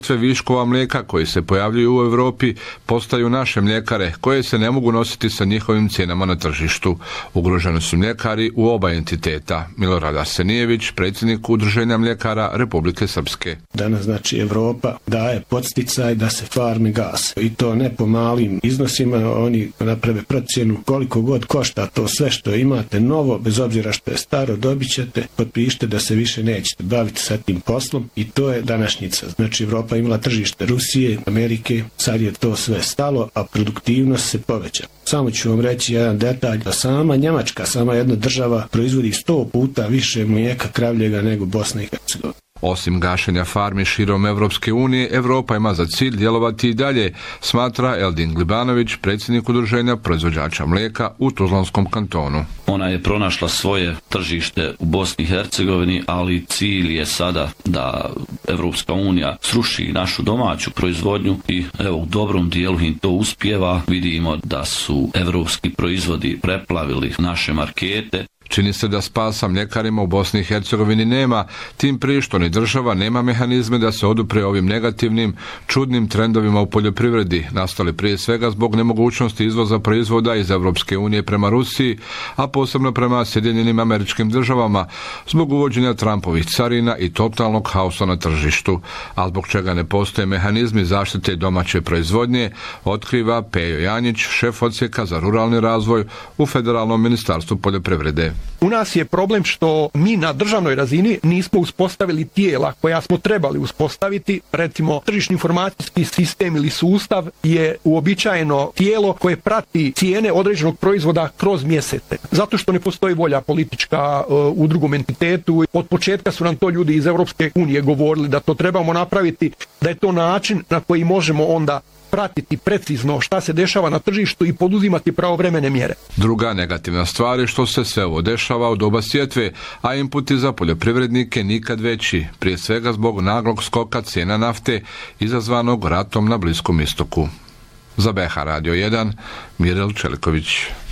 Sve viškova mlijeka koji se pojavljuju u Europi postaju naše mljekare koje se ne mogu nositi sa njihovim cijenama na tržištu. Ugroženi su mljekari u oba entiteta. Milorad Arsenijević, predsjednik Udruženja mljekara Republike Srpske. Danas Europa daje podsticaj da se farmi gas. I to ne po malim iznosima, oni naprave procjenu koliko god košta to sve što imate novo, bez obzira što je staro, dobit ćete, potpišite da se više nećete baviti sa tim poslom i to je današnjica. Europa imala tržište Rusije, Amerike, sad je to sve stalo, a produktivnost se poveća. Samo ću vam reći jedan detalj, da sama Njemačka, sama jedna država, proizvodi 100 puta više mlijeka kravljega nego Bosna i Hercegovina. Osim gašenja farmi širom Evropske unije, Europa ima za cilj djelovati i dalje, smatra Eldin Glibanović, predsjednik Udruženja proizvođača mlijeka u Tuzlanskom kantonu. Ona je pronašla svoje tržište u Bosni i Hercegovini, ali cilj je sada da Evropska unija sruši našu domaću proizvodnju i evo u dobrom dijelu im to uspijeva. Vidimo da su evropski proizvodi preplavili naše markete. Čini se da spasa mljekarima u Bosni i Hercegovini nema, tim prije što ni država nema mehanizme da se odupre ovim negativnim, čudnim trendovima u poljoprivredi, nastali prije svega zbog nemogućnosti izvoza proizvoda iz Evropske unije prema Rusiji, a posebno prema Sjedinjenim Američkim Državama, zbog uvođenja Trumpovih carina i totalnog haosa na tržištu, a zbog čega ne postoje mehanizmi zaštite domaće proizvodnje, otkriva Pejo Janjić, šef odsjeka za ruralni razvoj u Federalnom ministarstvu poljoprivrede. U nas je problem što mi na državnoj razini nismo uspostavili tijela koja smo trebali uspostaviti. Recimo, tržišni informacijski sistem ili sustav je uobičajeno tijelo koje prati cijene određenog proizvoda kroz mjesece. Zato što ne postoji volja politička u drugom entitetu. Od početka su nam to ljudi iz Europske unije govorili da to trebamo napraviti, da je to način na koji možemo onda pratiti precizno šta se dešava na tržištu i poduzimati pravovremene mjere. Druga negativna stvar je što se sve ovo dešava u doba sjetve, a inputi za poljoprivrednike nikad veći, prije svega zbog naglog skoka cijena nafte izazvanog ratom na Bliskom istoku. Za BH Radio 1, Mirel Čeliković.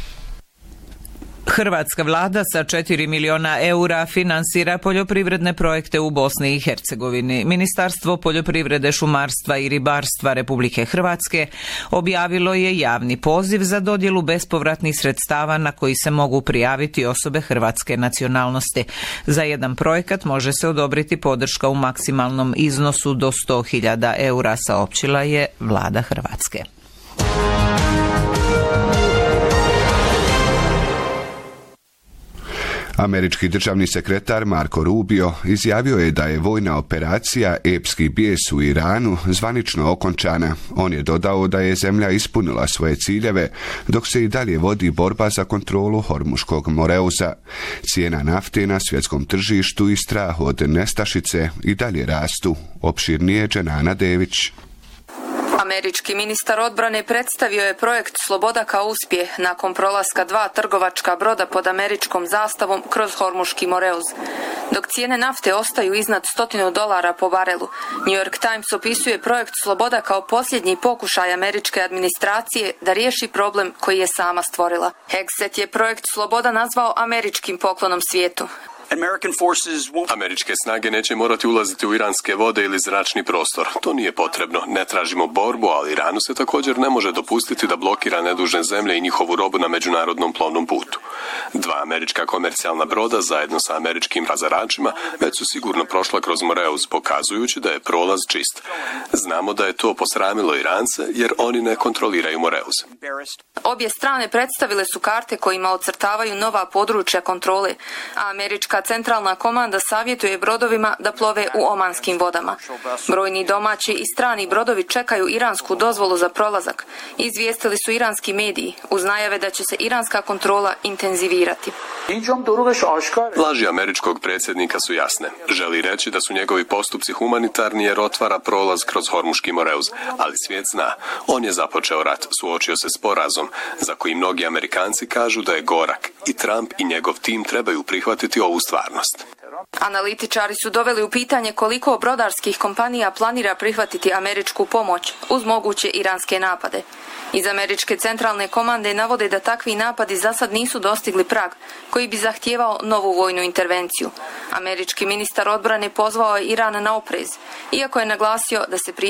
Hrvatska vlada sa 4 miliona eura finansira poljoprivredne projekte u Bosni i Hercegovini. Ministarstvo poljoprivrede, šumarstva i ribarstva Republike Hrvatske objavilo je javni poziv za dodjelu bespovratnih sredstava na koji se mogu prijaviti osobe hrvatske nacionalnosti. Za jedan projekat može se odobriti podrška u maksimalnom iznosu do 100.000 eura, saopćila je vlada Hrvatske. Američki državni sekretar Marco Rubio izjavio je da je vojna operacija Epski bijes u Iranu zvanično okončana. On je dodao da je zemlja ispunila svoje ciljeve, dok se i dalje vodi borba za kontrolu Hormuškog Moreuza. Cijena nafte na svjetskom tržištu i strah od nestašice i dalje rastu. Opširnije Dženana Dević. Američki ministar odbrane predstavio je projekt Sloboda kao uspjeh nakon prolaska 2 trgovačka broda pod američkom zastavom kroz Hormuški Moreuz. Dok cijene nafte ostaju iznad $100 po barelu, New York Times opisuje projekt Sloboda kao posljednji pokušaj američke administracije da riješi problem koji je sama stvorila. Hexet je projekt Sloboda nazvao američkim poklonom svijetu. Američke snage neće morati ulaziti u iranske vode ili zračni prostor. To nije potrebno. Ne tražimo borbu, ali Iranu se također ne može dopustiti da blokira nedužne zemlje i njihovu robu na međunarodnom plovnom putu. 2 američka komercijalna broda zajedno sa američkim razaračima već su sigurno prošla kroz Moreuz, pokazujući da je prolaz čist. Znamo da je to posramilo Irance jer oni ne kontroliraju Moreuz. Obje strane predstavile su karte kojima ocrtavaju nova područja kontrole, a američka centralna komanda savjetuje brodovima da plove u omanskim vodama. Brojni domaći i strani brodovi čekaju iransku dozvolu za prolazak. Izvijestili su iranski mediji uz najave da će se iranska kontrola intenzivirati. Laži američkog predsjednika su jasne. Želi reći da su njegovi postupci humanitarni jer otvara prolaz kroz Hormuški Moreuz, ali svijet zna. On je započeo rat, suočio se s porazom, za koji mnogi Amerikanci kažu da je gorak i Trump i njegov tim trebaju prihvatiti ovu stvarnost. Analitičari su doveli u pitanje koliko brodarskih kompanija planira prihvatiti američku pomoć uz moguće iranske napade. Iz američke centralne komande navode da takvi napadi za sad nisu dostigli prag koji bi zahtijevao novu vojnu intervenciju. Američki ministar odbrane pozvao je Iran na oprez, iako je naglasio da se